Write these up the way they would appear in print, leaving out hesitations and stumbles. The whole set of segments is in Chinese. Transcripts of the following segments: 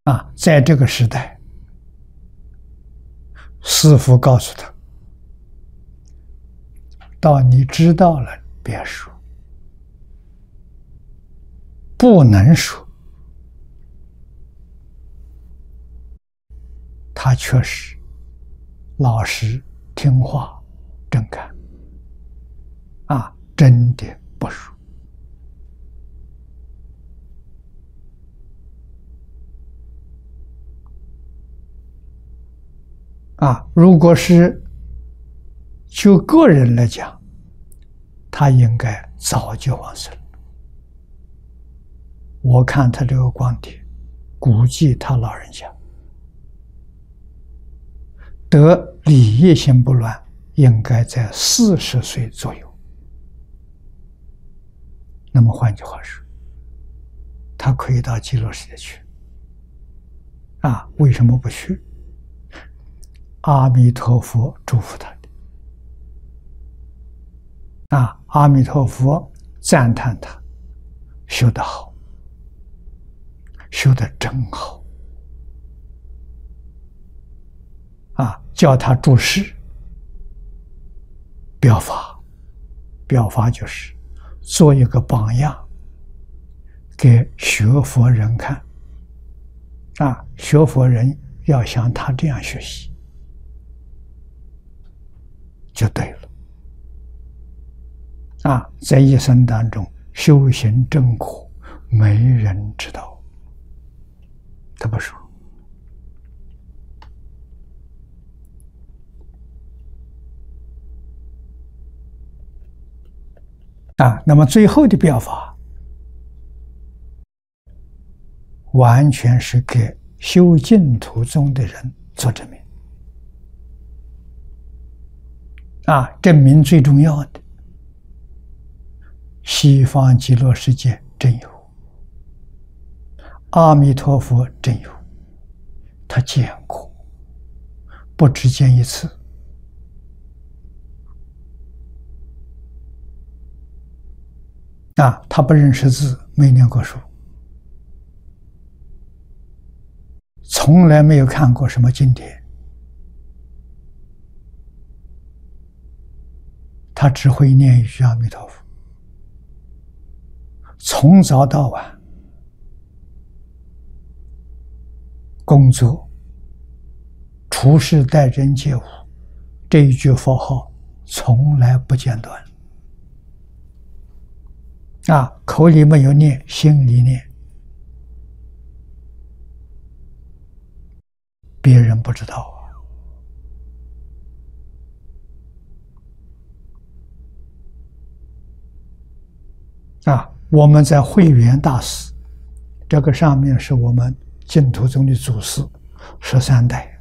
在这个时代，师父告诉他：到你知道了，别说，不能说。他确实老实听话正干，真的不说。如果是就个人来讲，他应该早就往生了。我看他这个光碟，估计他老人家得理业心不乱，应该在40岁左右。那么换句话说，他可以到极乐世界去。为什么不去？阿弥陀佛祝福他的。阿弥陀佛赞叹他修得好，修得真好。叫他注释表法，表法就是做一个榜样给学佛人看。学佛人要像他这样学习就对了。在一生当中修行正果，没人知道，他不说。那么最后的表法完全是给修净土宗的人做证明。证明最重要的，西方极乐世界真有，阿弥陀佛真有，他见过，不只见一次。他不认识字，没念过书，从来没有看过什么经典，他只会念一句阿弥陀佛，从早到晚工作、处事待人接物，这一句佛号从来不间断。口里没有念，心里念，别人不知道我们在慧远大师，这个上面是我们净土宗的祖师13代。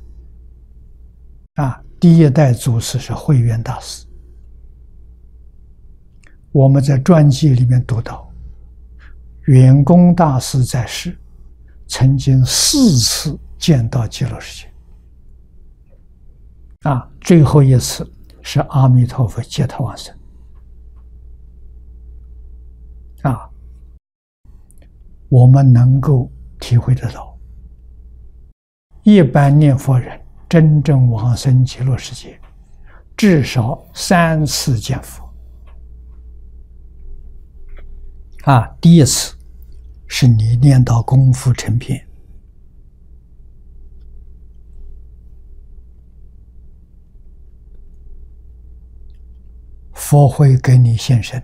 第一代祖师是慧远大师。我们在传记里面读到，圆公大师在世，曾经4次见到极乐世界。最后一次是阿弥陀佛接他往生。我们能够体会得到，一般念佛人真正往生极乐世界，至少3次见佛。第一次是你念到功夫成片，佛会给你现身，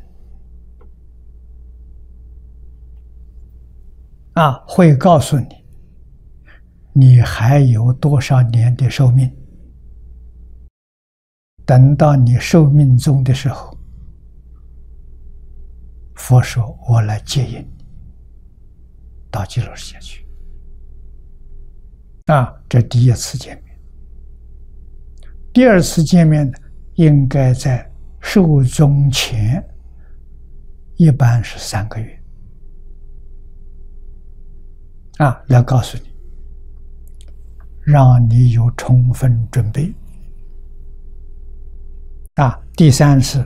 会告诉你，你还有多少年的寿命，等到你寿命终的时候，佛说我来接引你到极乐世界去。这第一次见面。第二次见面呢，应该在寿终前，一般是3个月。来告诉你，让你有充分准备。第三次